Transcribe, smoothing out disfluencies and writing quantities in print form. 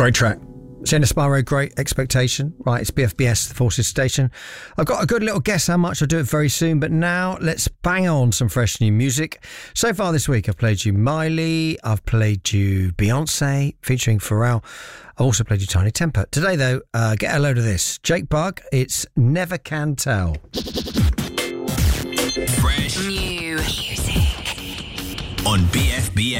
Great track. Jenna Sparrow, Great Expectation. Right, it's BFBS, the Forces Station. I've got a good little guess how much. I'll do it very soon, but now let's bang on some fresh new music. So far this week, I've played you Miley, I've played you Beyonce featuring Pharrell. I've also played you Tiny Temper. Today, though, get a load of this. Jake Bugg, it's Never Can Tell. Fresh new music on BFBS.